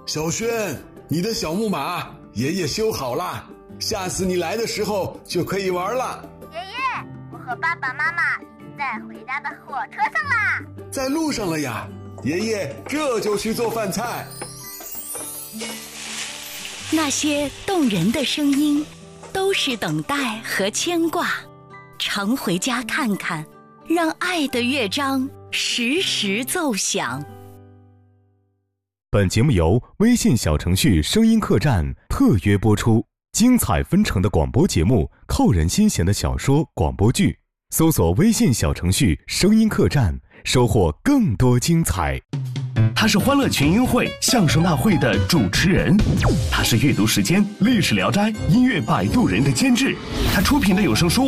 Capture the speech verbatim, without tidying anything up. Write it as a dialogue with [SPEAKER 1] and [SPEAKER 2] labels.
[SPEAKER 1] 小轩，你的小木马爷爷修好了，下次你来的时候就可以玩了。
[SPEAKER 2] 爷爷，我和爸爸妈妈已经在回家的火车上啦。
[SPEAKER 1] 在路上了呀，爷爷这就去做饭菜。
[SPEAKER 3] 那些动人的声音，都是等待和牵挂。常回家看看，让爱的乐章时时奏响。
[SPEAKER 4] 本节目由微信小程序声音客栈特约播出，精彩纷呈的广播节目，扣人心弦的小说广播剧，搜索微信小程序声音客栈，收获更多精彩。
[SPEAKER 5] 他是欢乐群英会相声大会的主持人，他是阅读时间历史聊斋音乐摆渡人的监制，他出品的有声书